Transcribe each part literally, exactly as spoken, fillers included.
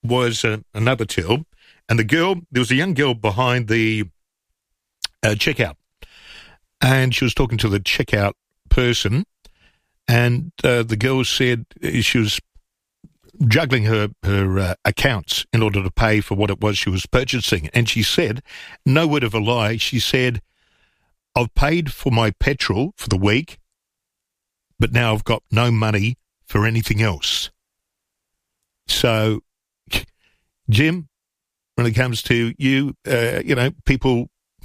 was uh, another till, and the girl, there was a young girl behind the uh, checkout, and she was talking to the checkout person, and uh, the girl said she was juggling her, her uh, accounts in order to pay for what it was she was purchasing. And she said, no word of a lie, she said, I've paid for my petrol for the week, but now I've got no money for anything else. So, Jim, when it comes to you, uh, you know, people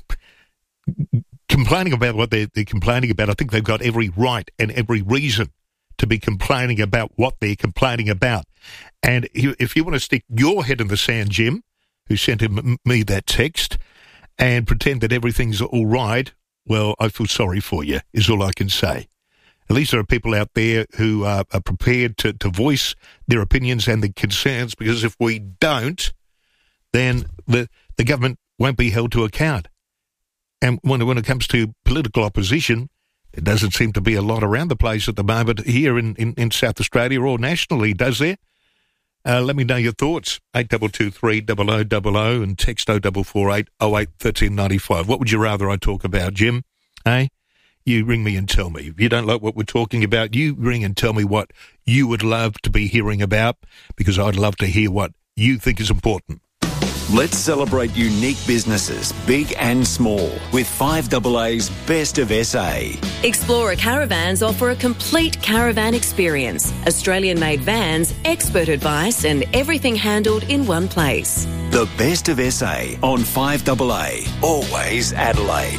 complaining about what they're, they're complaining about, I think they've got every right and every reason to be complaining about what they're complaining about. And if you want to stick your head in the sand, Jim, who sent him, me that text, and pretend that everything's all right, well, I feel sorry for you, is all I can say. At least there are people out there who are, are prepared to, to voice their opinions and their concerns, because if we don't, then the, the government won't be held to account. And when, when it comes to political opposition, there doesn't seem to be a lot around the place at the moment here in, in, in South Australia or nationally, does there? Uh, let me know your thoughts. eight two two three, double oh double oh and text oh four four eight, oh eight, one three nine five. What would you rather I talk about, Jim? Hey? You ring me and tell me. If you don't like what we're talking about, you ring and tell me what you would love to be hearing about, because I'd love to hear what you think is important. Let's celebrate unique businesses, big and small, with five A A's Best of S A. Explorer Caravans offer a complete caravan experience. Australian-made vans, expert advice and everything handled in one place. The Best of S A on five A A, always Adelaide.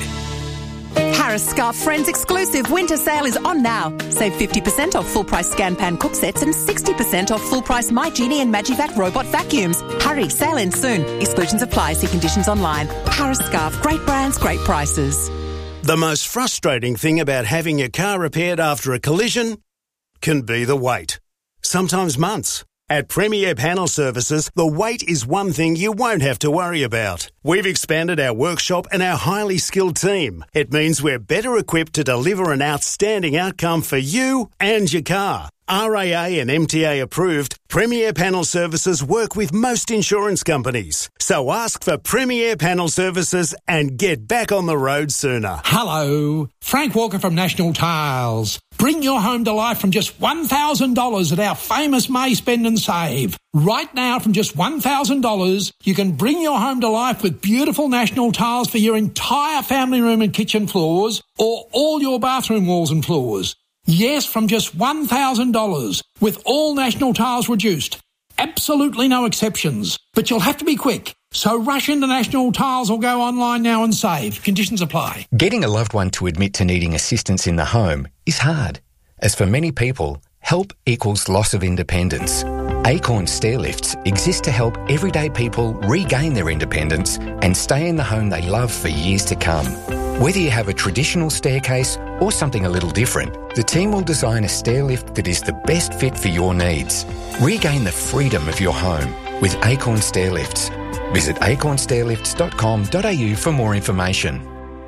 Harris Scarf Friends exclusive winter sale is on now. Save fifty percent off full-price Scan Pan cook sets and sixty percent off full-price My Genie and Magivac robot vacuums. Hurry, sale ends soon. Exclusions apply. See conditions online. Harris Scarf, great brands, great prices. The most frustrating thing about having your car repaired after a collision can be the wait. Sometimes months. At Premier Panel Services, the wait is one thing you won't have to worry about. We've expanded our workshop and our highly skilled team. It means we're better equipped to deliver an outstanding outcome for you and your car. R A A and M T A approved, Premier Panel Services work with most insurance companies. So ask for Premier Panel Services and get back on the road sooner. Hello, Frank Walker from National Tiles. Bring your home to life from just one thousand dollars at our famous May Spend and Save. Right now, from just one thousand dollars, you can bring your home to life with beautiful National Tiles for your entire family room and kitchen floors, or all your bathroom walls and floors. Yes, from just one thousand dollars, with all National Tiles reduced. Absolutely no exceptions. But you'll have to be quick. So rush into National Tiles or go online now and save. Conditions apply. Getting a loved one to admit to needing assistance in the home is hard. As for many people, help equals loss of independence. Acorn Stairlifts exist to help everyday people regain their independence and stay in the home they love for years to come. Whether you have a traditional staircase or something a little different, the team will design a stairlift that is the best fit for your needs. Regain the freedom of your home with Acorn Stairlifts. Visit acorn stairlifts dot com dot a u for more information.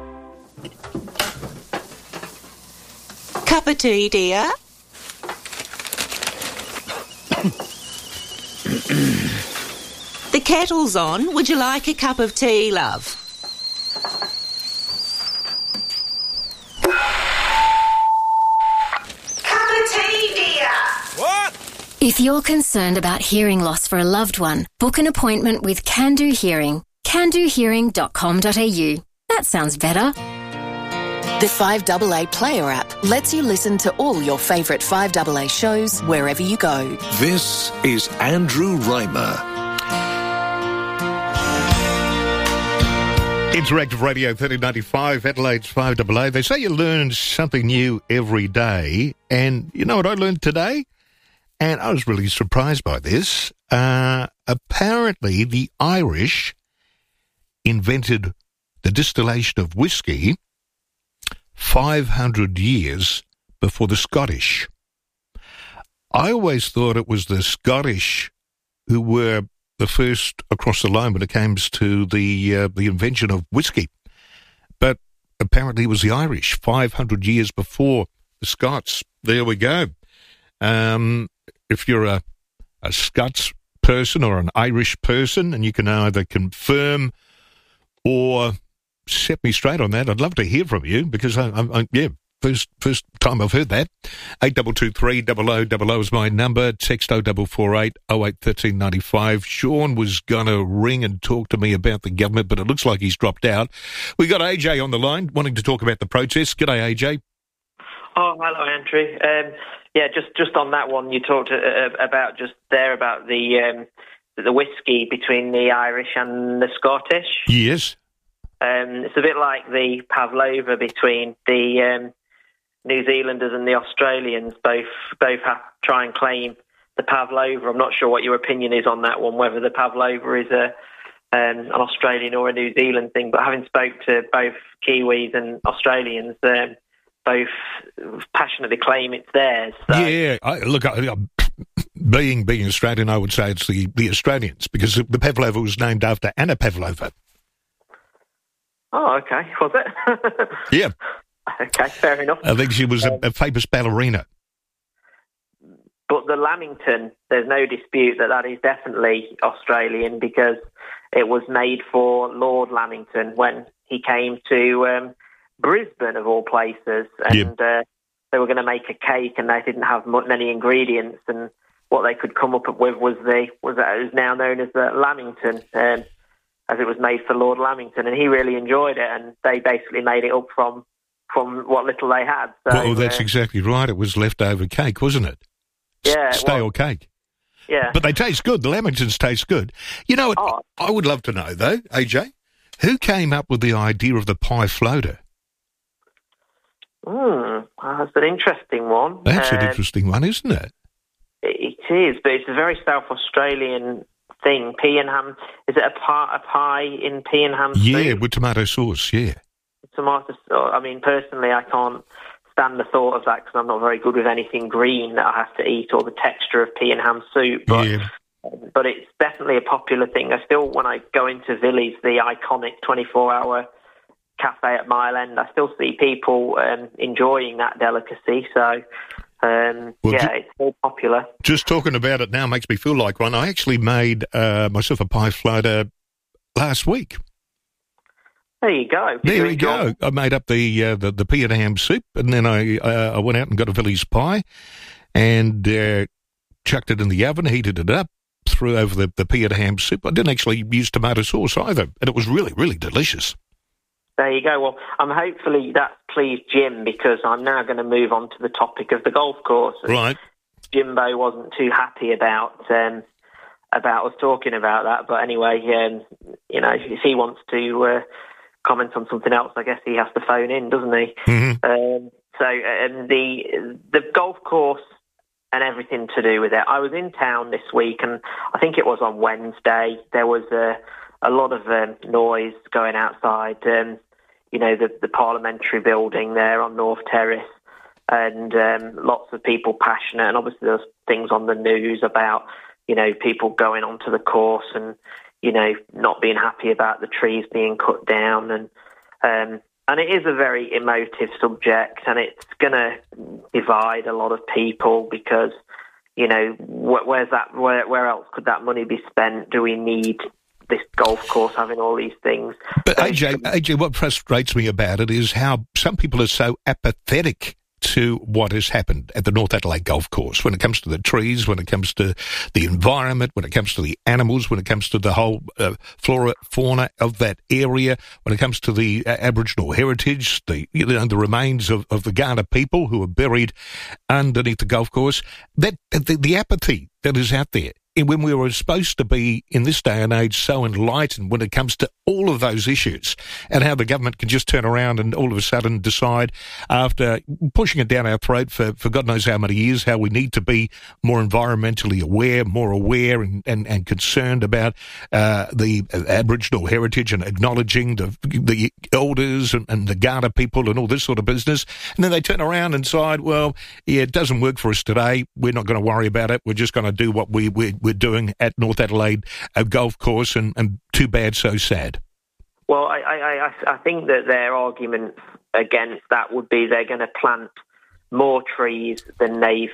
Cup of tea, dear? The kettle's on. Would you like a cup of tea, love? If you're concerned about hearing loss for a loved one, book an appointment with Can Do Hearing. can do hearing dot com dot a u. That sounds better. The five A A Player app lets you listen to all your favourite five A A shows wherever you go. This is Andrew Reimer. Interactive Radio thirteen ninety-five, Adelaide's five A A. They say you learn something new every day. And you know what I learned today? And I was really surprised by this. Uh, apparently, the Irish invented the distillation of whiskey five hundred years before the Scottish. I always thought it was the Scottish who were the first across the line when it comes to the uh, the invention of whiskey. But apparently it was the Irish, five hundred years before the Scots. There we go. Um, if you're a, a Scots person or an Irish person, and you can either confirm or set me straight on that. I'd love to hear from you because, I, I, I yeah, first first time I've heard that. eight two two three, double oh double oh is my number. Text oh four four eight, oh eight, one three nine five. Sean was going to ring and talk to me about the government, but it looks like he's dropped out. We got A J on the line wanting to talk about the protest. G'day, A J. Oh, hello, Andrew. Um, yeah, just, just on that one, you talked uh, about just there about the um, the whiskey between the Irish and the Scottish. Yes. Um, it's a bit like the pavlova between the um, New Zealanders and the Australians. Both both have try and claim the pavlova. I'm not sure what your opinion is on that one, whether the pavlova is a um, an Australian or a New Zealand thing. But having spoke to both Kiwis and Australians, um, both passionately claim it's theirs. So. Yeah, I, look, I, I, being being Australian, I would say it's the, the Australians, because the pavlova was named after Anna Pavlova. Oh, okay. Was it? Yeah. Okay, fair enough. I think she was um, a, a famous ballerina. But the Lamington, there's no dispute that that is definitely Australian, because it was made for Lord Lamington when he came to um, Brisbane, of all places, and yep. uh, they were going to make a cake, and they didn't have many ingredients, and what they could come up with was the was that it was now known as the Lamington, um, as it was made for Lord Lamington, and he really enjoyed it, and they basically made it up from from what little they had. So, well, that's uh, exactly right. It was leftover cake, wasn't it? Yeah, stale well, cake. Yeah, but they taste good. The Lamingtons taste good. You know, oh. I would love to know though, A J, who came up with the idea of the pie floater? Hmm, well, that's an interesting one. That's um, an interesting one, isn't it? It is, but it's a very South Australian thing. Pea and ham. Is it a pie, a pie in pea and ham Yeah, soup? with tomato sauce, yeah. Tomato sauce. I mean, personally, I can't stand the thought of that because I'm not very good with anything green that I have to eat, or the texture of pea and ham soup. But, yeah. but it's definitely a popular thing. I still, when I go into Villies, the iconic twenty-four hour cafe at Mile End, I still see people um, enjoying that delicacy. So, um, well, yeah, ju- it's more popular. Just talking about it now makes me feel like one. I actually made uh, myself a pie floater last week. There you go. Did there you go. I made up the, uh, the the pea and ham soup, and then I uh, I went out and got a Villies pie and uh, chucked it in the oven, heated it up, threw over the, the pea and ham soup. I didn't actually use tomato sauce either, and it was really, really delicious. There you go. Well, I'm hopefully that's pleased Jim, because I'm now going to move on to the topic of the golf course. Right. Jimbo wasn't too happy about um, about us talking about that, but anyway, um, you know, if he wants to uh, comment on something else, I guess he has to phone in, doesn't he? Mm-hmm. Um, so um, the the golf course and everything to do with it. I was in town this week, and I think it was on Wednesday. There was a, a lot of um, noise going outside. Um, you know, the, the parliamentary building there on North Terrace, and um, lots of people passionate. And obviously there's things on the news about, you know, people going onto the course and, you know, not being happy about the trees being cut down. And um, and it is a very emotive subject, and it's going to divide a lot of people because, you know, wh- where's that? Where, where else could that money be spent? Do we need this golf course having all these things? But A J, A J, what frustrates me about it is how some people are so apathetic to what has happened at the North Adelaide Golf Course when it comes to the trees, when it comes to the environment, when it comes to the animals, when it comes to the whole uh, flora, fauna of that area, when it comes to the uh, Aboriginal heritage, the you know, the remains of, of the Kaurna people who are buried underneath the golf course. That the, the apathy that is out there. When we were supposed to be, in this day and age, so enlightened when it comes to all of those issues, and how the government can just turn around and all of a sudden decide, after pushing it down our throat for, for God knows how many years, how we need to be more environmentally aware, more aware and, and, and concerned about uh, the Aboriginal heritage and acknowledging the the elders and, and the Kaurna people and all this sort of business. And then they turn around and decide, well, yeah, it doesn't work for us today. We're not going to worry about it. We're just going to do what we, we we're doing at North Adelaide a golf course, and, and too bad, so sad. Well, I, I, I think that their argument against that would be they're going to plant more trees than they've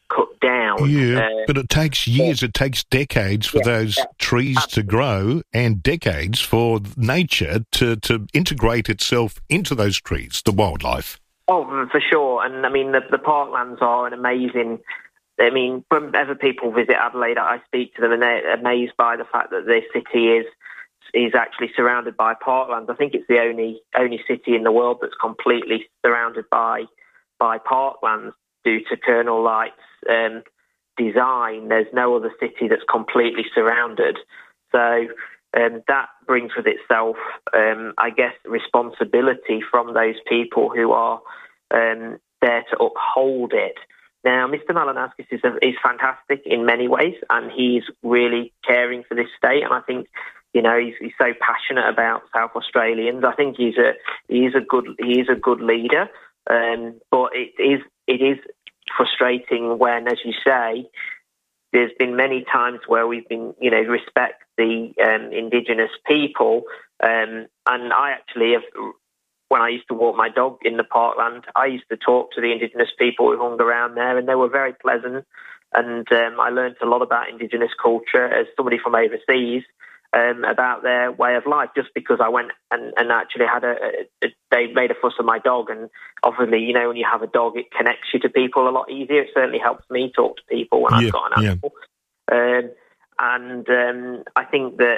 cut down. Yeah, uh, but it takes years, it takes decades for yeah, those yeah, trees absolutely. to grow and decades for nature to, to integrate itself into those trees, the wildlife. Oh, for sure. And, I mean, the, the parklands are an amazing... I mean, whenever people visit Adelaide, I speak to them and they're amazed by the fact that this city is is actually surrounded by parklands. I think it's the only only city in the world that's completely surrounded by by parklands due to Colonel Light's um, design. There's no other city that's completely surrounded. So um, that brings with itself, um, I guess, responsibility from those people who are um, there to uphold it. Now, Mister Malinauskas is, a, is fantastic in many ways, and he's really caring for this state. And I think, you know, he's, he's so passionate about South Australians. I think he's a he is a good he is a good leader. Um, but it is it is frustrating when, as you say, there's been many times where we've been, you know, respect the um, Indigenous people, um, and I actually have. When I used to walk my dog in the parkland, I used to talk to the Indigenous people who hung around there, and they were very pleasant. And um, I learned a lot about Indigenous culture as somebody from overseas, um, about their way of life, just because I went and, and actually had a, a, a... They made a fuss of my dog, and obviously, you know, when you have a dog, it connects you to people a lot easier. It certainly helps me talk to people when Yeah, I've got an animal. Yeah. Um, and um, I think that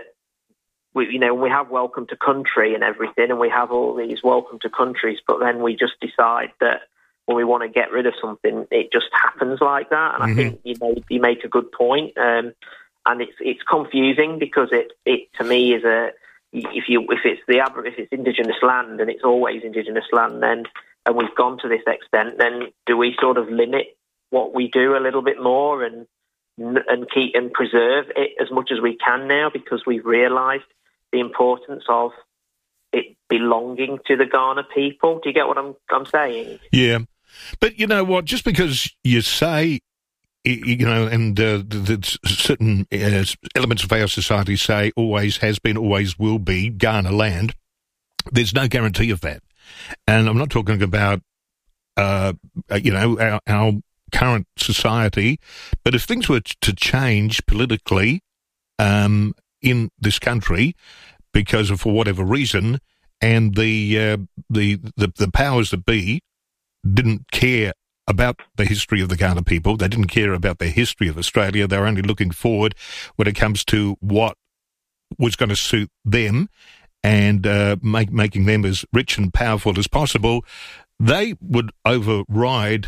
We, you know, we have welcome to country and everything, and we have all these welcome to countries, but then we just decide that when we want to get rid of something, it just happens like that. And mm-hmm. I think you made, you make a good point, um, and it's it's confusing because it, it to me is a if you if it's the if it's Indigenous land and it's always Indigenous land, then and we've gone to this extent, then do we sort of limit what we do a little bit more and and keep and preserve it as much as we can now because we've realised the importance of it belonging to the Kaurna people. Do you get what I'm I'm saying? Yeah. But you know what? Just because you say, you know, and uh, that certain uh, elements of our society say always has been, always will be Kaurna land, there's no guarantee of that. And I'm not talking about, uh, you know, our, our current society, but if things were to change politically, um, in this country because of for whatever reason, and the uh, the, the the powers that be didn't care about the history of the Kaurna people. They didn't care about the history of Australia. They were only looking forward when it comes to what was going to suit them and uh, make, making them as rich and powerful as possible. They would override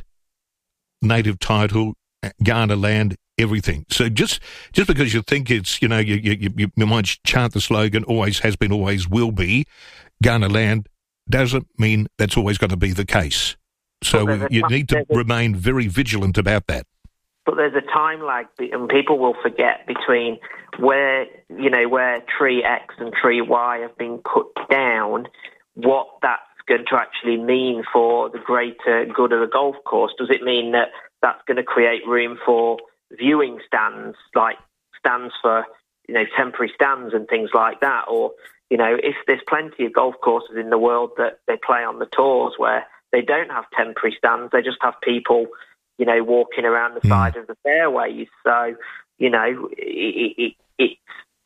native title, Kaurna land, everything. So just just because you think it's, you know, you you, you, you might chant the slogan, always has been, always will be, Kaurna land, doesn't mean that's always going to be the case. So well, you a, need to a, remain very vigilant about that. But there's a time lag, and people will forget between where, you know, where tree X and tree Y have been cut down, what that's going to actually mean for the greater good of the golf course. Does it mean that that's going to create room for viewing stands, like stands for, you know, temporary stands and things like that? Or, you know, if there's plenty of golf courses in the world that they play on the tours where they don't have temporary stands, they just have people, you know, walking around the mm. side of the fairways. So, you know, it, it, it's,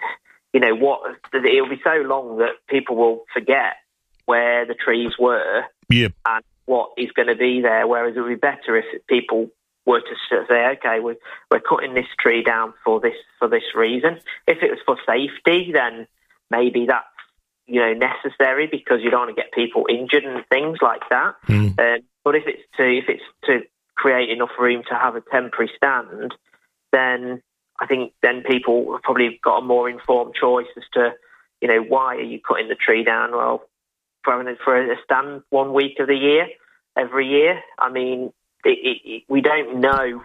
you know, what it'll be so long that people will forget where the trees were yep. and what is going to be there. Whereas it would be better if people were to say, okay, we're, we're cutting this tree down for this for this reason. If it was for safety, then maybe that's, you know, necessary because you don't want to get people injured and things like that. Mm. Um, but if it's to if it's to create enough room to have a temporary stand, then I think then people have probably got a more informed choice as to, you know, why are you cutting the tree down? Well, for having for a stand one week of the year, every year. I mean, it, it, it, we don't know.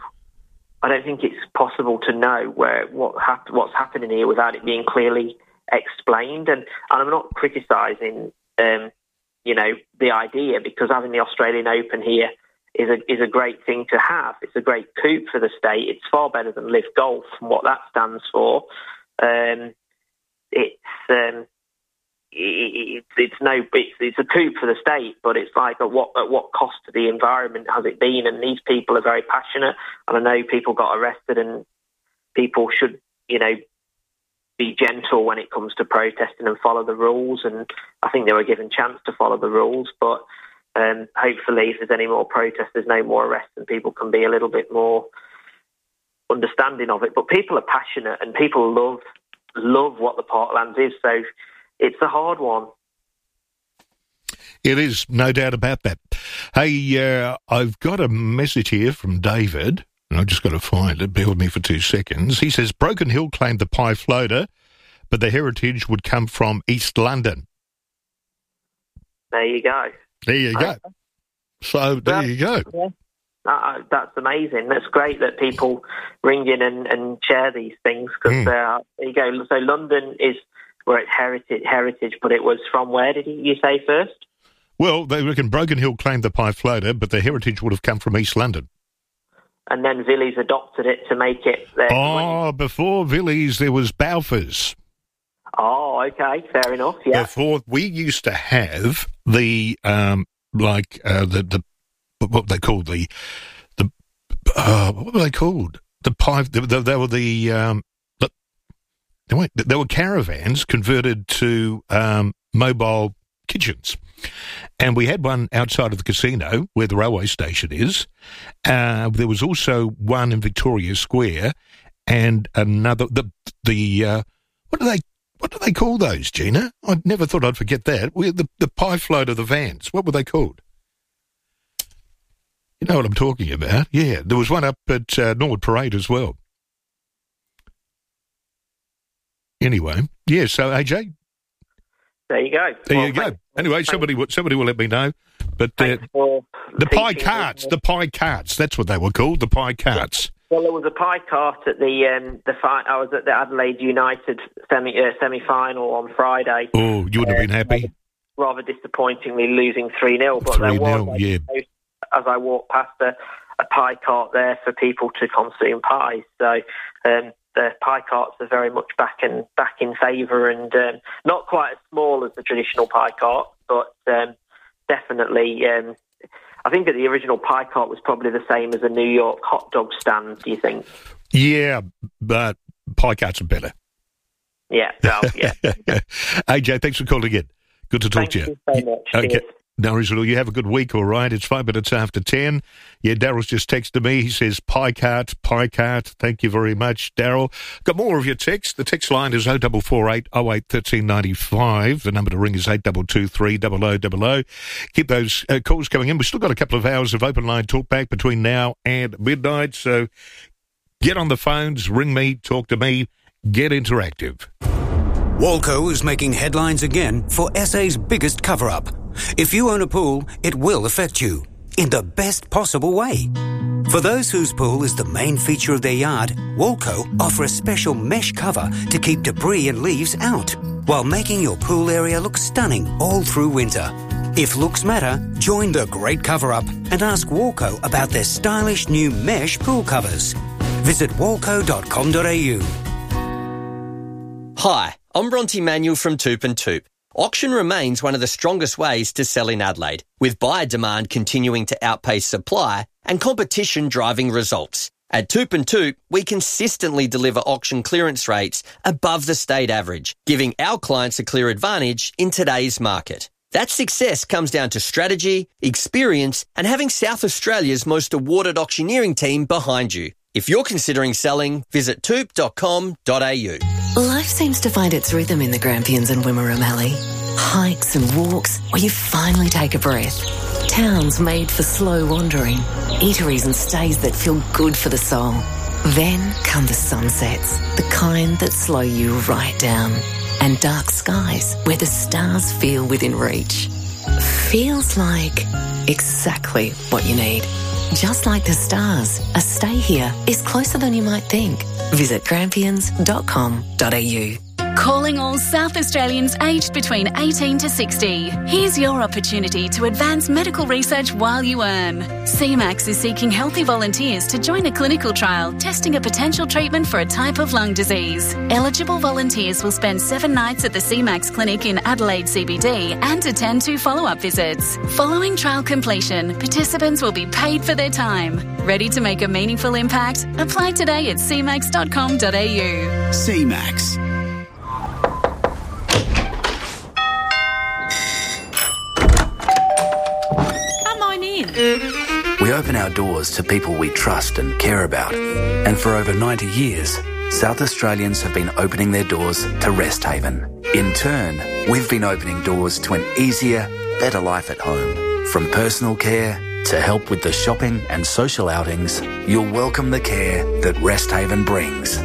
I don't think it's possible to know where what hap- what's happening here without it being clearly explained. And, and I'm not criticising, um, you know, the idea, because having the Australian Open here is a is a great thing to have. It's a great coup for the state. It's far better than Live Golf and what that stands for. Um, it's um, it, it's no, it's, it's a coup for the state, but it's like at what at what cost to the environment has it been? And these people are very passionate, and I know people got arrested, and people should, you know, be gentle when it comes to protesting and follow the rules. And I think they were given chance to follow the rules, but um, hopefully, if there's any more protests, there's no more arrests, and people can be a little bit more understanding of it. But people are passionate, and people love love what the Parklands is, so it's a hard one. It is, no doubt about that. Hey, uh, I've got a message here from David, and I've just got to find it. Bear with me for two seconds. He says, Broken Hill claimed the pie floater, but the heritage would come from East London. There you go. There you go. So, there well, you go. Yeah. Uh, that's amazing. That's great that people ring in and, and share these things, because mm. uh, there you go. So London is where it's heritage, heritage, but it was from where did you say first? Well, they reckon Broken Hill claimed the pie floater, but the heritage would have come from East London. And then Villiers adopted it to make it their... Oh, before Villiers, there was Balfours. Oh, okay, fair enough, yeah. Before, we used to have the, um, like, uh, the, the, what they called, the, the, uh, what were they called? The pie, they, they, they were the, um, the, they, weren't, they were caravans converted to um, mobile kitchens. And we had one outside of the casino where the railway station is. Uh, there was also one in Victoria Square, and another, the, the, uh, what do they, what do they call those, Gina? I never thought I'd forget that. We the, the pie floater, the vans. What were they called? You know what I'm talking about? Yeah, there was one up at uh, Norwood Parade as well. Anyway, yeah, so A J? There you go. There well, you go. Thanks. Anyway, somebody will, somebody will let me know. But uh, the pie carts, the pie carts, that's what they were called, the pie carts. Well, there was a pie cart at the um, the fi- I was at the Adelaide United semi uh, semi final on Friday. Oh, you would have uh, been happy. Rather disappointingly losing three nil, but there was, yeah. as I walked past a, a pie cart there for people to consume pies. So um, the pie carts are very much back in back in favour, and um, not quite as small as the traditional pie cart, but um, definitely. Um, I think that the original pie cart was probably the same as a New York hot dog stand. Do you think? Yeah, but pie carts are better. Yeah, well, yeah. A J, thanks for calling in. Good to talk Thank to you. you so much. Okay. Cheers. No worries at all. You have a good week, all right? It's five minutes after ten. Yeah, Daryl's just texted me. He says, pie cart, pie cart. Thank you very much, Daryl. Got more of your text. The text line is oh four four eight oh eight one three nine five. The number to ring is eight two two three oh oh oh oh. Keep those uh, calls coming in. We've still got a couple of hours of open line talk back between now and midnight. So get on the phones, ring me, talk to me, get interactive. Walco is making headlines again for S A's biggest cover-up. If you own a pool, it will affect you in the best possible way. For those whose pool is the main feature of their yard, Walco offer a special mesh cover to keep debris and leaves out, while making your pool area look stunning all through winter. If looks matter, join the great cover-up and ask Walco about their stylish new mesh pool covers. Visit walco dot com dot a u. Hi, I'm Bronte Manuel from Toop and Toop. Auction remains one of the strongest ways to sell in Adelaide, with buyer demand continuing to outpace supply and competition driving results. At Toop and Toop, we consistently deliver auction clearance rates above the state average, giving our clients a clear advantage in today's market. That success comes down to strategy, experience, and having South Australia's most awarded auctioneering team behind you. If you're considering selling, visit toop dot com dot a u. Life seems to find its rhythm in the Grampians and Wimmera Mallee. Hikes and walks where you finally take a breath. Towns made for slow wandering. Eateries and stays that feel good for the soul. Then come the sunsets, the kind that slow you right down. And dark skies where the stars feel within reach. Feels like exactly what you need. Just like the stars, a stay here is closer than you might think. Visit grampians dot com dot a u. Calling all South Australians aged between eighteen to sixty. Here's your opportunity to advance medical research while you earn. C MAX is seeking healthy volunteers to join a clinical trial testing a potential treatment for a type of lung disease. Eligible volunteers will spend seven nights at the C MAX clinic in Adelaide C B D and attend two follow-up visits. Following trial completion, participants will be paid for their time. Ready to make a meaningful impact? Apply today at c max dot com dot a u. C MAX. We open our doors to people we trust and care about. And for over ninety years, South Australians have been opening their doors to Rest Haven. In turn, we've been opening doors to an easier, better life at home. From personal care to help with the shopping and social outings, you'll welcome the care that Rest Haven brings.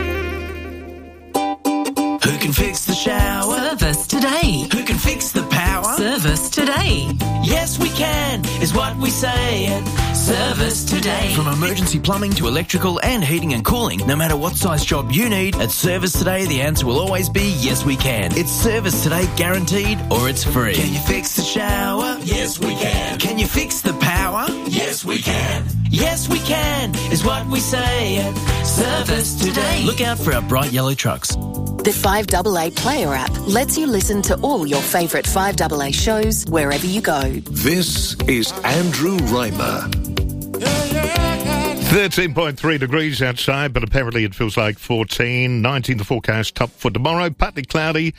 Who can fix the shower? Service today. Who can fix the power? Service today. Yes, we can, is what we say at Service Today. From emergency plumbing to electrical and heating and cooling, no matter what size job you need, at Service Today, the answer will always be yes, we can. It's Service Today guaranteed, or it's free. Can you fix the shower? Yes, we can. Can you fix the power? Yes, we can. Yes, we can, is what we say at Service Today. Look out for our bright yellow trucks. The five double A Player app lets you listen to all your favourite five double A shows wherever you go. This is Andrew Reimer. thirteen point three degrees outside, but apparently it feels like fourteen. nineteen the forecast, top for tomorrow. Partly cloudy.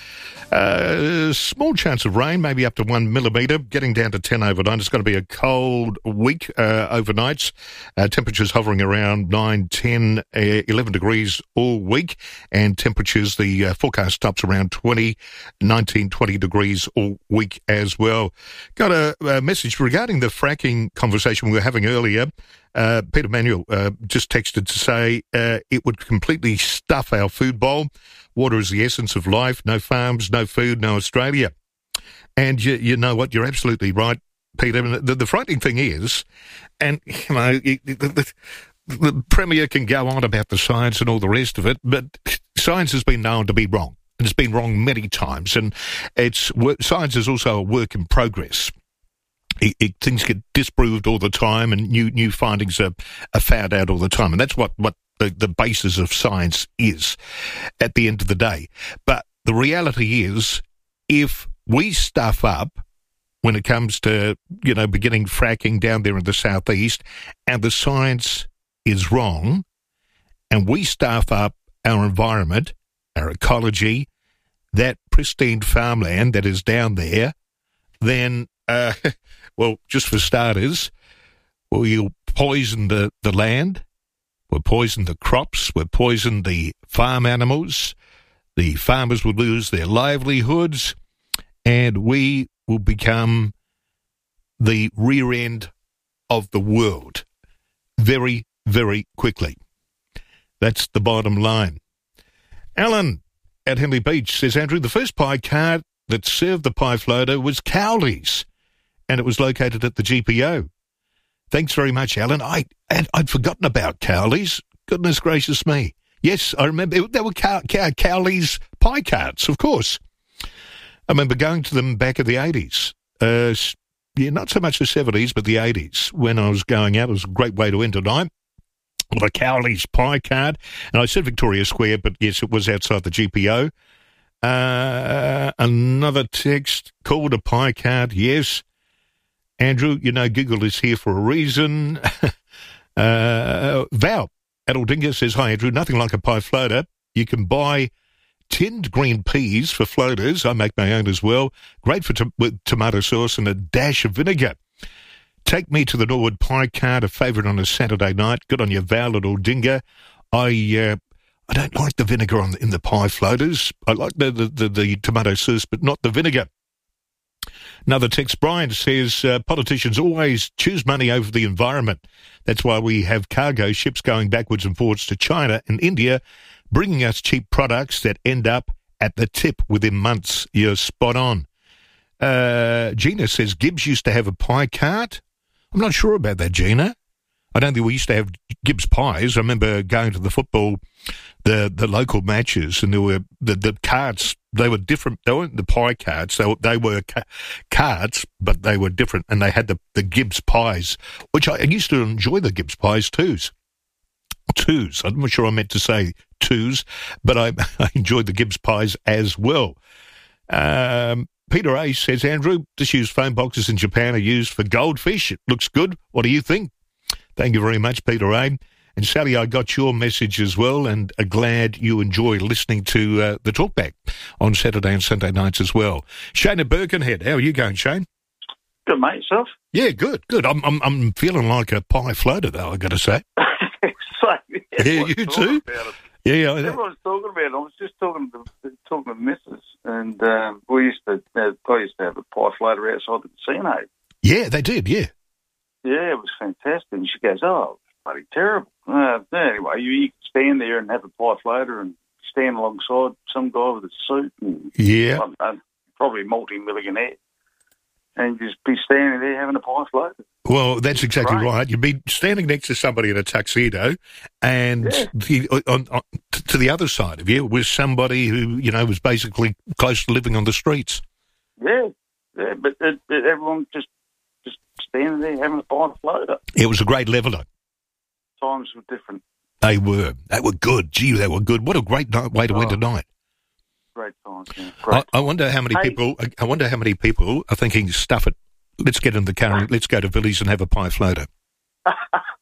Uh, small chance of rain, maybe up to one millimetre. Getting down to ten overnight. It's going to be a cold week uh, overnights. Uh, temperatures hovering around nine, ten, uh, eleven degrees all week. And temperatures, the uh, forecast tops around twenty, nineteen, twenty degrees all week as well. Got a, a message regarding the fracking conversation we were having earlier. Uh, Peter Manuel uh, just texted to say uh, it would completely stuff our food bowl. Water is the essence of life. No farms, no food, no Australia. And you, you know what? You're absolutely right, Peter. The, the frightening thing is, and you know, the, the, the Premier can go on about the science and all the rest of it, but science has been known to be wrong. And it's been wrong many times. And it's science is also a work in progress. It, it, things get disproved all the time, and new new findings are, are found out all the time, and that's what, what the, the basis of science is at the end of the day. But the reality is, if we stuff up when it comes to, you know, beginning fracking down there in the southeast, and the science is wrong, and we stuff up our environment, our ecology, that pristine farmland that is down there, then... Uh, well, just for starters, we'll poison the, the land, we'll poison the crops, we'll poison the farm animals, the farmers will lose their livelihoods, and we will become the rear end of the world very, very quickly. That's the bottom line. Alan at Henley Beach says, Andrew, the first pie cart that served the pie floater was Cowley's, and it was located at the G P O. Thanks very much, Alan. I, and I'd forgotten about Cowley's. Goodness gracious me. Yes, I remember. There were Cow, Cow, Cowley's pie carts, of course. I remember going to them back in the eighties. Uh, yeah, not so much the seventies, but the eighties. When I was going out, it was a great way to end a night. With a Cowley's pie cart. And I said Victoria Square, but yes, it was outside the G P O. Uh, another text called a pie cart, yes. Andrew, you know, Google is here for a reason. uh, Val at Aldinga says, hi, Andrew, nothing like a pie floater. You can buy tinned green peas for floaters. I make my own as well. Great for to- with tomato sauce and a dash of vinegar. Take me to the Norwood pie cart, a favourite on a Saturday night. Good on you, Val at Aldinga. I uh, I don't like the vinegar on the, in the pie floaters. I like the, the, the, the tomato sauce, but not the vinegar. Another text, Brian says, uh, politicians always choose money over the environment. That's why we have cargo ships going backwards and forwards to China and India, bringing us cheap products that end up at the tip within months. You're spot on. Uh, Gina says, Gibbs used to have a pie cart. I'm not sure about that, Gina. I don't think we used to have Gibbs pies. I remember going to the football the the local matches, and there were the, the cards. They were different. They weren't the pie cards. They were, they were ca- cards, but they were different. And they had the, the Gibbs pies, which I, I used to enjoy the Gibbs pies twos. Twos. I'm not sure I meant to say twos, but I, I enjoyed the Gibbs pies as well. Um, Peter A says, Andrew, disused phone boxes in Japan are used for goldfish. It looks good. What do you think? Thank you very much, Peter A. And Sally, I got your message as well, and are glad you enjoy listening to uh, the Talkback on Saturday and Sunday nights as well. Shane at Birkenhead, how are you going, Shane? Good, mate. Yourself? Yeah, good, good. I'm I'm, I'm feeling like a pie floater, though, I've got to say. So, yeah, you too? Yeah, yeah. I Everyone's talking about it. I was just talking to talking to the missus, and um, we used to, uh, I used to have a pie floater outside the casino. Yeah, they did, yeah. Yeah, it was fantastic. And she goes, oh, it's bloody terrible. Uh, anyway, you, you can stand there and have a pie floater and stand alongside some guy with a suit. And, yeah. Uh, probably a multi-millionaire. And just be standing there having a pie floater. Well, that's exactly Right. right. You'd be standing next to somebody in a tuxedo, and Yeah. the, on, on, t- to the other side of you was somebody who, you know, was basically close to living on the streets. Yeah, yeah, but it, it, everyone just just standing there having a pie floater. It was a great leveller. Times were different. They were. They were good. Gee, they were good. What a great night, way to Oh. end a night. Great times, yeah. I, Great. I wonder how many Hey. people. I wonder how many people are thinking, "Stuff it. Let's get in the car. and Let's go to Billy's and have a pie floater." I,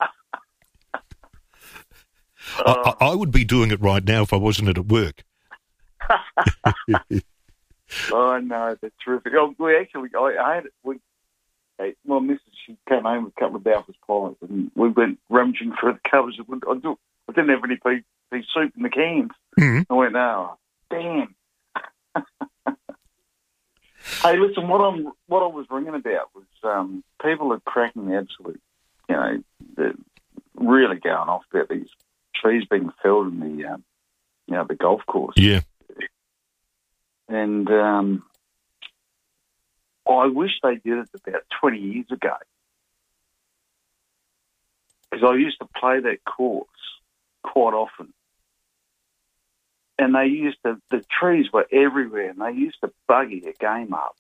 I, I would be doing it right now if I wasn't at work. Oh, no, that's terrific. Oh, we actually, I, I had, we, hey, my missus, she came home with a couple of Balfour's pies, and we went rummaging through the cupboards. I, do, I didn't have any pea, pea soup in the cans. Mm-hmm. I went, oh, damn. Hey, listen, what I'm, what I was ringing about was um, people are cracking the absolute, you know, they're really going off about these trees being felled in the, um, you know, the golf course. Yeah. And um, I wish they did it about twenty years ago, because I used to play that course quite often. And they used to, the trees were everywhere, and they used to buggy a game up.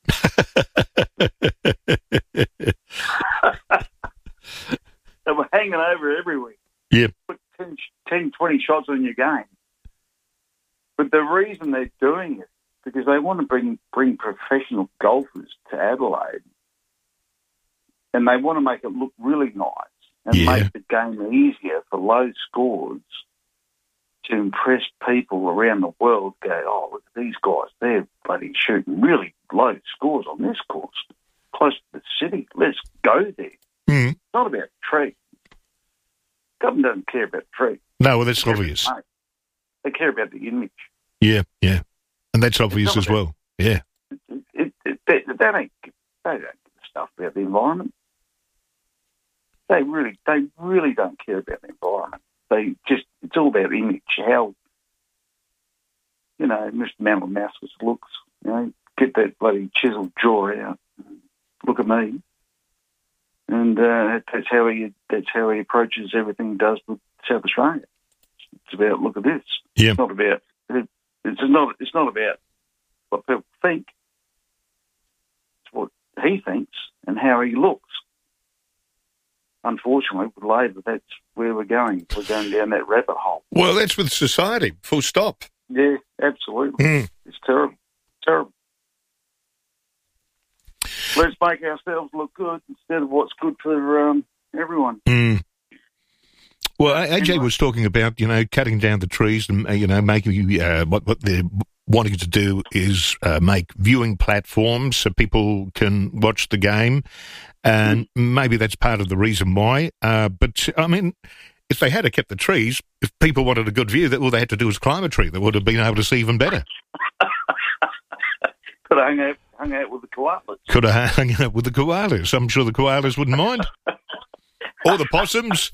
They were hanging over everywhere. Yeah. Put ten, ten, twenty shots on your game. But the reason they're doing it, because they want to bring bring professional golfers to Adelaide, and they want to make it look really nice and Yeah. make the game easier for low scores to impress people around the world. Go, oh, look at these guys, they're bloody shooting really low scores on this course, close to the city. Let's go there. Mm. It's not about tree. Government doesn't care about tree. No, well, that's obvious. Money. They care about the image. Yeah, yeah. And that's obvious not as well. Yeah. It, it, it, they, they don't they don't give a stuff about the environment. They really they really don't care about the environment. They just it's all about image. How you know Mister Mantle Mouse looks. You know, get that bloody chiseled jaw out. Look at me. And uh, that's how he that's how he approaches everything he does with South Australia. It's about look at this. Yeah. It's not about it, it's not it's not about what people think. It's what he thinks and how he looks. Unfortunately, with Labor, that's where we're going. We're going down that rabbit hole. Well, that's with society. Full stop. Yeah, absolutely. Mm. It's terrible. Terrible. Let's make ourselves look good instead of what's good for um, everyone. Mm. Well, A J was talking about, you know, cutting down the trees and, uh, you know, making, uh, what, what they're wanting to do is uh, make viewing platforms so people can watch the game. And maybe that's part of the reason why. Uh, but, I mean, if they had to kept the trees, if people wanted a good view, that all they had to do was climb a tree. They would have been able to see even better. Could have hung out, hung out with the koalas. Could have hung out with the koalas. I'm sure the koalas wouldn't mind. Or the possums.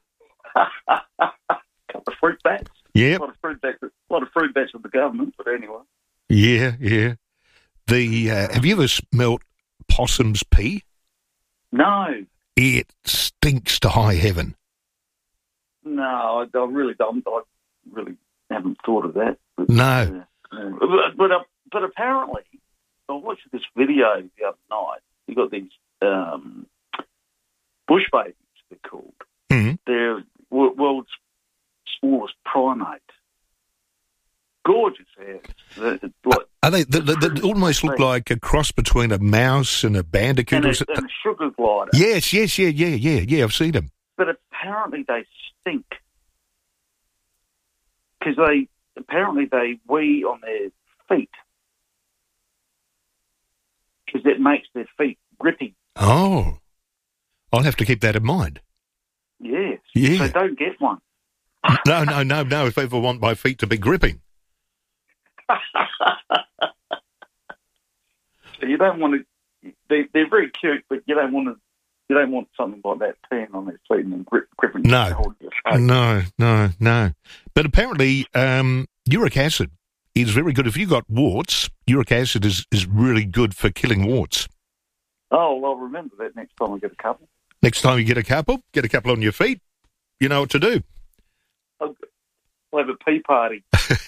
Couple of fruit bats. Yeah. A lot of fruit bats. A lot of fruit bats with the government, but anyway. Yeah, yeah. The uh, have you ever smelt possum's pee? No, It stinks to high heaven. no, I, I really don't. I really haven't thought of that. But, No. Uh, uh, but, but, uh, but apparently, I watched this video the other night. You got these um, bush babies, they're called. Mm-hmm. They're w- world's smallest primate. Gorgeous hair. They're, like, Are they? They, they, they almost look like a cross between a mouse and a bandicoot. and, Or a, so- and a sugar glider. yes, yes, yeah, yeah, yeah, yeah. I've seen them. But apparently they stink. Because they, apparently they wee on their feet. Because it makes their feet grippy. Oh, I'll have to keep that in mind. Yes. Yeah. So don't get one. No, no, no, no. If I ever want my feet to be gripping. So you don't want to. They, they're very cute, but you don't want to. You don't want something like that peeing on their feet and then grip, gripping. No, to hold your shape. no, no, no. But apparently, um, uric acid is very good. If you've got warts, uric acid is, is really good for killing warts. Oh, well, I'll remember that next time I get a couple. Next time you get a couple, get a couple on your feet. You know what to do. I'll, I'll have a pee party.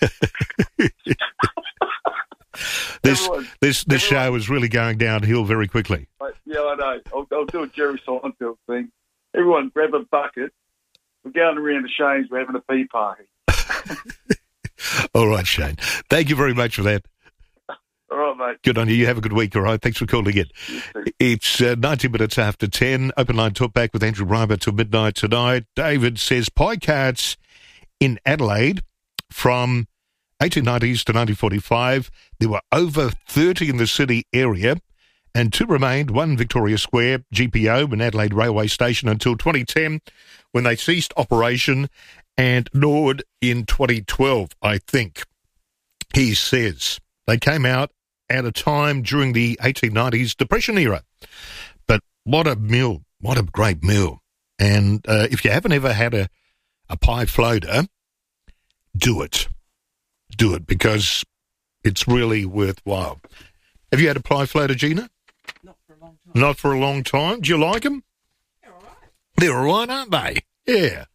This Everyone- this this show is really going downhill very quickly. Like, yeah, I know. I'll, I'll do a Jerry Seinfeld thing. Everyone grab a bucket. We're going around the Shanes. We're having a pee party. All right, Shane. Thank you very much for that. All right, mate. Good on you. You have a good week, all right? Thanks for calling in. It's uh, ninety minutes after ten. Open line talk back with Andrew Reimer till midnight tonight. David says pie carts in Adelaide from eighteen nineties to nineteen forty-five. There were over thirty in the city area, and two remained, one Victoria Square, G P O, and Adelaide Railway Station until twenty ten, when they ceased operation, and Nord in twenty twelve, I think. He says they came out at a time during the eighteen nineties Depression era. But what a mill, what a great mill. And uh, if you haven't ever had a, a pie floater, do it. Do it, because it's really worthwhile. Have you had a pie floater, Gina? Not for a long time. Not for a long time? Do you like them? They're all right. They're all right, aren't they? Yeah.